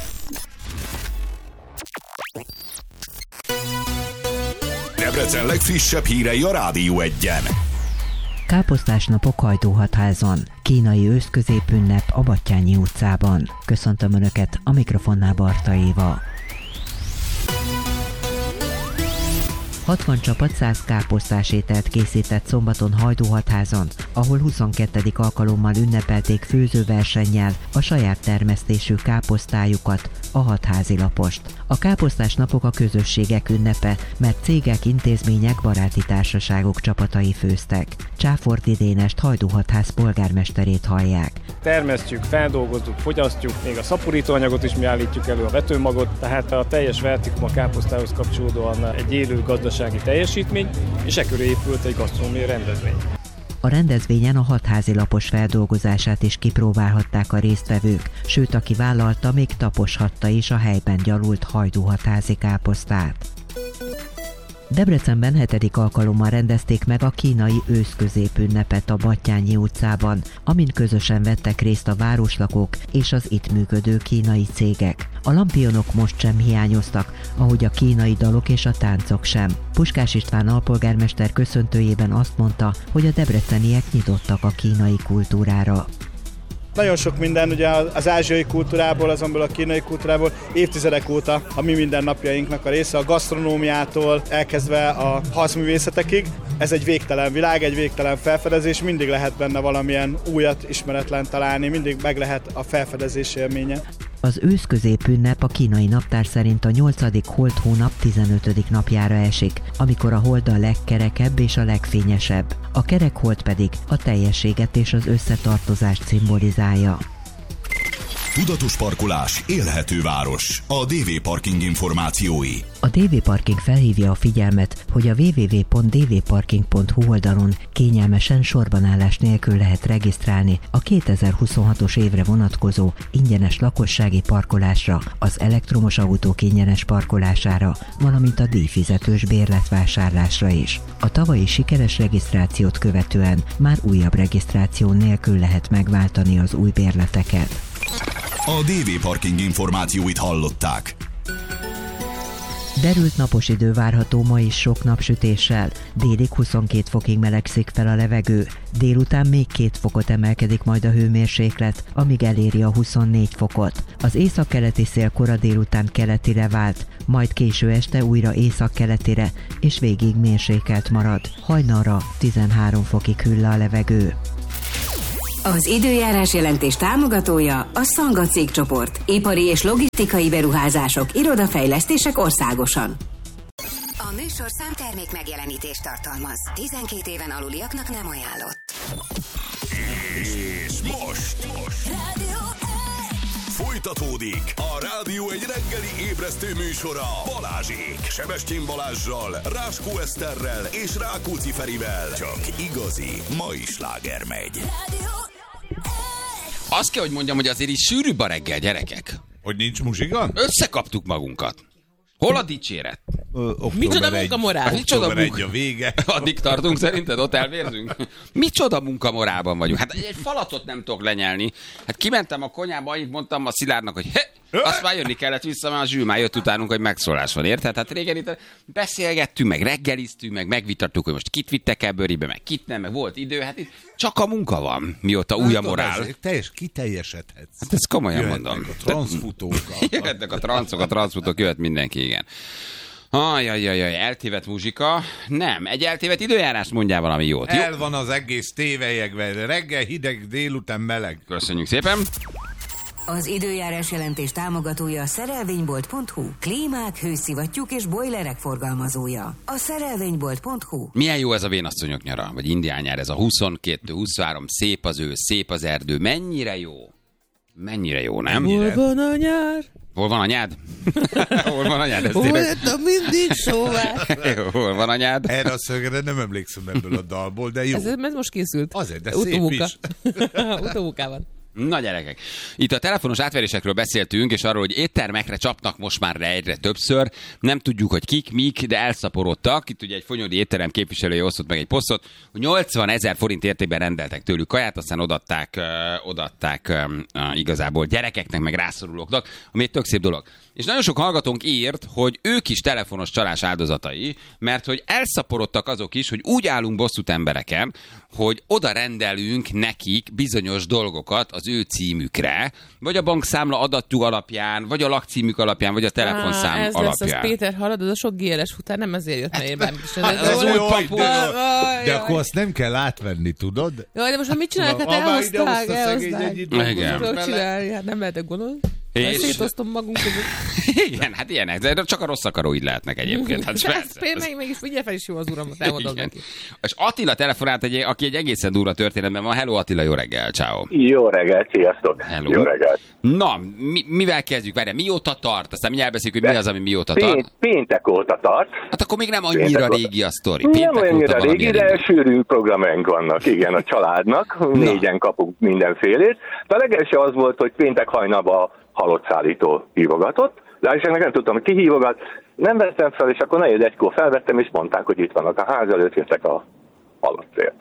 Debrecen legfrissebb hírei a Rádió egyen. Káposztás napok Hajdúhatházon. Kínai őszközépünnep a Battyányi utcában. Köszöntöm Önöket, a mikrofonnál Barta Éva. hatvan csapat száz káposztás ételt készített szombaton Hajdúhatházon, ahol huszonkettedik alkalommal ünnepelték főzőversennyel a saját termesztésű káposztájukat, a hatházi lapost. A káposztás napok a közösségek ünnepe, mert cégek, intézmények, baráti társaságok csapatai főztek. Csáfordi Dénest, Hajdúhatház polgármesterét hallják. Termesztjük, feldolgozzuk, fogyasztjuk, még a szaporítóanyagot is mi állítjuk elő, a vetőmagot, tehát a teljes vertikum a káposztához kapcsolódóan egy élő gazdasági teljesítmény, és e köré épült egy gasztronómiai rendezvény. A rendezvényen a hatházi lapos feldolgozását is kipróbálhatták a résztvevők, sőt, aki vállalta, még taposhatta is a helyben gyalult hajdúhatházi káposztát. Debrecenben hetedik alkalommal rendezték meg a kínai őszközépünnepet a Battyányi utcában, amin közösen vettek részt a városlakók és az itt működő kínai cégek. A lampionok most sem hiányoztak, ahogy a kínai dalok és a táncok sem. Puskás István alpolgármester köszöntőjében azt mondta, hogy a debreceniek nyitottak a kínai kultúrára. Nagyon sok minden ugye az ázsiai kultúrából, azonból a kínai kultúrából évtizedek óta a mi mindennapjainknak a része, a gasztronómiától elkezdve a harcművészetekig. Ez egy végtelen világ, egy végtelen felfedezés, mindig lehet benne valamilyen újat, ismeretlen találni, mindig meg lehet a felfedezés élménye. Az őszközépünnep a kínai naptár szerint a nyolcadik holt hónap tizenötödik napjára esik, amikor a hold a legkerekebb és a legfényesebb. A kerek hold pedig a teljességet és az összetartozást szimbolizálja. Tudatos parkolás, élhető város. A dé vé Parking információi. A dé vé Parking felhívja a figyelmet, hogy a double-u double-u double-u pont d v parking pont h u oldalon kényelmesen sorbanállás nélkül lehet regisztrálni a kétezer-huszonhatos évre vonatkozó ingyenes lakossági parkolásra, az elektromos autók ingyenes parkolására, valamint a díjfizetős bérletvásárlásra is. A tavalyi sikeres regisztrációt követően már újabb regisztráció nélkül lehet megváltani az új bérleteket. A dé vé Parking információit hallották. Derült napos idő várható ma is sok napsütéssel. Délig huszonkét fokig melegszik fel a levegő. Délután még két fokot emelkedik majd a hőmérséklet, amíg eléri a huszonnégy fokot. Az északkeleti szél kora délután keletire vált, majd késő este újra északkeletire, és végig mérsékelt marad. Hajnalra tizenhárom fokig hűl le a levegő. Az időjárás jelentés támogatója a Szanga cégcsoport. Ipari és logisztikai beruházások, irodafejlesztések országosan. A műsor számtermék megjelenítést tartalmaz. tizenkét éven aluliaknak nem ajánlott. És most, most. Folytatódik a Rádió egy reggeli ébresztő műsora Balázsék. Sebestyén Balázsral, Ráskó Eszterrel és Rákóczi Ferivel. Csak igazi mai sláger megy. Azt kell, hogy mondjam, hogy azért is sűrűbb a reggel, gyerekek. Hogy nincs muzsiga? Összekaptuk magunkat. Hol a dicséret? Micsoda munkamorál? Micsoda munka a vége. Addig tartunk szerinted? Ott elvérzünk? Micsoda munkamorálban vagyunk? Hát egy falatot nem tudok lenyelni. Hát kimentem a konyhába, annyit mondtam a Szilárdnak, hogy he, azt már jönni kellett vissza, mert a Zsül már jött utánunk, hogy megszólás van, érted? Hát régen itt beszélgettünk, meg reggeliztünk, meg megvitattuk, hogy most kit vittek el bőribe, meg kit nem, meg volt idő. Hát itt csak a munka van, mióta új a morál. Teljes, kiteljesedhetsz. Hát ezt komolyan jöhetnek mondom. A transzfutók. Jöhetnek a transzok, a transzfutók, jöhet mindenki, igen. Ajajajaj, eltévedt muzsika. Nem, egy eltévedt időjárás mondjál valami jót. El van az egész tévelyekben. Reggel hideg, délután meleg. Köszönjük szépen. Az időjárás jelentés támogatója a szerelvénybolt pont hu. Klímák, hőszivattyúk és bojlerek forgalmazója. A szerelvénybolt pont hu. Milyen jó ez a vénasszonyok nyara, vagy indián nyár, ez a huszonkettő huszonhárom, szép az ősz, szép az erdő. Mennyire jó? Mennyire jó, nem? Hol van a nyár? Hol van anyád? Hol van anyád? Ez Hol tényleg... lettem mindig szóvá? Hol van anyád? Erre a szögre nem emlékszem ebből a dalból, de jó. Ez, ez most készült. Azért, de Utómunka. szép is. Utómunkában. Na gyerekek, itt a telefonos átverésekről beszéltünk, és arról, hogy éttermekre csapnak most már egyre többször. Nem tudjuk, hogy kik, mik, de elszaporodtak. Itt ugye egy fonyódi étterem képviselője osztott meg egy posztot, hogy nyolcvan ezer forint értékben rendeltek tőlük kaját, aztán odatták, uh, odatták uh, uh, igazából gyerekeknek, meg rászorulóknak, ami egy tök szép dolog. És nagyon sok hallgatónk írt, hogy ők is telefonos csalás áldozatai, mert hogy elszaporodtak azok is, hogy úgy állunk bosszút embereken, hogy oda rendelünk nekik bizonyos dolgokat az ő címükre, vagy a bankszámla adatjuk alapján, vagy a lakcímük alapján, vagy a telefonszám ah, ez alapján. Ez lesz, az Péter, hallod, az a sok gé el es után nem ezért jött nehér bármit is. Hát, Ez az az új papu. De akkor azt nem kell átvenni, tudod? Jaj, de most mit csinálják? Hát elhozták, elhozták. Tudok csinálni, hát nem lehetek gondolni. És... Szétoztom magunk között. Igen, hát ilyenek, de csak a rossz akaróid lehetnek egyébként. Hát ez például mégis figyelj fel is jó az uramat, elmondom neki. És Attila telefonált, egy, aki egy egészen durva történetben van. Hello Attila, jó reggel, ciao. Jó reggel, sziasztok. Hello. Jó reggel. Na, mi, mivel kezdjük? Várjál, mióta tart? Aztán mindjárt beszéljük, hogy mi az, ami mióta Pént, tart. Péntek óta tart. Hát akkor még nem annyira péntek régi a sztori. Nem Péntek annyira óta régi, de sűrű programjaink vannak, igen, a családnak. Négyen kapunk mindenfélét. De a legelső az volt, hogy péntek hajnalban halott szállító hívogatott. De és nem tudtam, hogy ki hívogat. Nem vettem fel, és akkor negyed egykor felvettem, és mondták, hogy itt vannak a ház előtt, jöttek a halottért.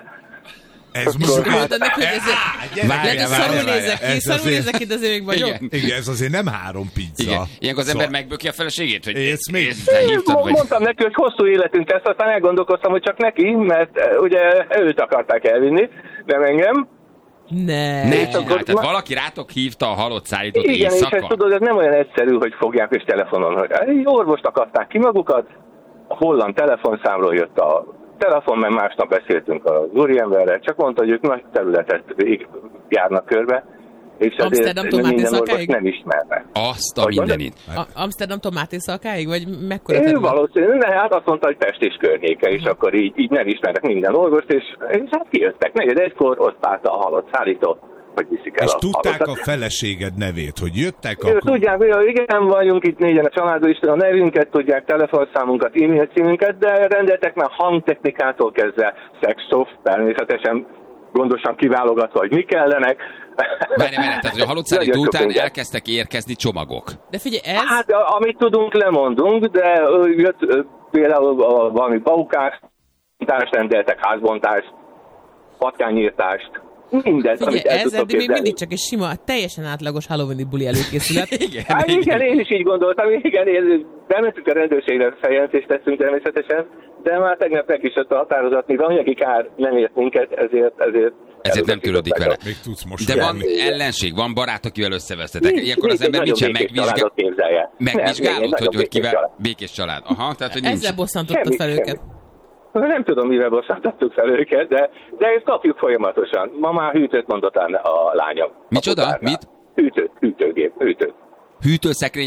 Ez most hát, lehet, hogy szarul nézek ki, szarul nézek ki, de azért még vagyok. Igen. Igen, ez azért nem három pizza. Igen. Ilyenkor az ember megböki a feleségét, hogy ész még. Hívtad, mondtam neki, hogy hosszú életünk lesz, aztán elgondolkoztam, hogy csak neki, mert ugye őt akarták elvinni, nem engem. Ne. Ne csinálj, tehát valaki rátok hívta a halott szállítót igen, éjszaka. és ezt tudod, ez nem olyan egyszerű, hogy fogják és telefonon, hogy egy orvost akarták ki magukat, a holland telefonszámról jött a telefon, mert másnap beszéltünk az úriemberrel, csak mondta, hogy ők nagy területet járnak körbe, és Amsterdamtól Mátészalkáig? nem ismernek. Azt a mindenit. Amsterdamtól Mátészalkáig? Vagy mekkora ő terület? valószínűleg, ne, hát azt mondta, hogy Pest és környéke, és akkor így, így nem ismernek minden orvost, és, és hát kijöttek. Negyed egykor ott állt a halott szállító, hogy viszik el és a tudták halottat. A feleséged nevét, hogy jöttek Ő, akkor... Tudják, hogy igen, vagyunk itt négyen a családban, is a nevünket tudják, telefonszámunkat, e-mail címünket, de rendeltek már hangtechnikától kezdve szexszoft, természetesen gondosan kiválogatva, hogy mi kellenek. Várj, várj, tehát hogy a halott szállító után elkezdtek érkezni csomagok. De figyelj, ez... Hát amit tudunk, lemondunk, de jött például valami paukást, rendeltek, házbontást, patkányírtást, mindent, figyelj, amit el ez tudtok eddig még képzelni. mindig csak egy sima, teljesen átlagos Halloween-i buli előkészület. igen, hát, igen, én is így gondoltam, igen, én bementünk a rendőrségre, feljelentést tettünk természetesen, de már tegnap meg is jött a határozat, mivel anyagi kár nem ért minket, ezért... ezért Ezért nem törődik vele. Még tudsz most de van jönni. ellenség, van barát, akivel összevesztetek. Ilyenkor az ember nincsen megvizsgál... megvizsgálod, hogy, hogy kivel... Békés család. Aha, tehát, hogy nincs... Ezzel bosszantottad fel őket. Nem tudom, mivel bosszantottuk fel őket, de, de ezt kapjuk folyamatosan. Ma már hűtőt mondott a lányom. Micsoda? Mit? Hűtőt, hűtőgép, hűtőt. Hűtőszekrény